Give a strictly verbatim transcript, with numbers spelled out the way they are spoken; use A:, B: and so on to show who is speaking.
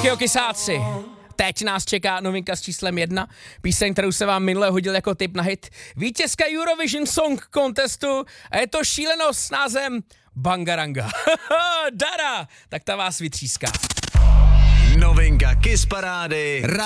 A: Tak jo, kysáci. Teď nás čeká novinka s číslem jedna. Píseň, kterou se vám minule hodil jako tip na hit. Vítězka Eurovision Song Contestu a je to šílenost s názvem Bangaranga. Dara, tak ta vás vytříská.
B: Novinka Kiss Parády.